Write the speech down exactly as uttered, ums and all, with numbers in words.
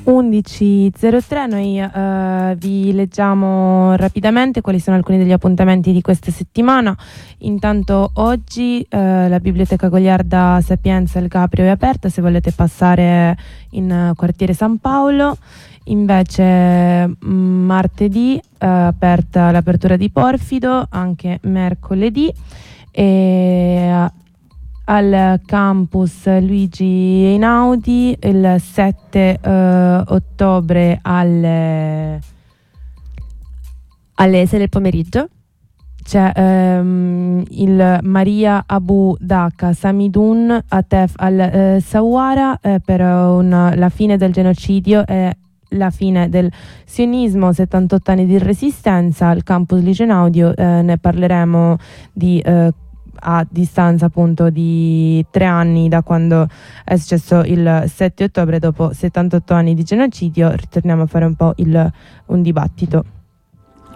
undici e zero tre, noi uh, vi leggiamo rapidamente quali sono alcuni degli appuntamenti di questa settimana. Intanto oggi uh, la Biblioteca Goliarda Sapienza Il Caprio è aperta se volete passare in uh, quartiere San Paolo. Invece mh, martedì uh, aperta l'apertura di Porfido, anche mercoledì, e uh, al campus Luigi Einaudi il sette uh, ottobre alle alle sei del pomeriggio c'è um, il Maria Abu Dhaka Samidun Atef al-Sawara uh, per una, la fine del genocidio e la fine del sionismo, settantotto anni di resistenza. Al campus Luigi Einaudi uh, ne parleremo di uh, a distanza appunto di tre anni da quando è successo il sette ottobre, dopo settantotto anni di genocidio. Ritorniamo a fare un po' il, un dibattito.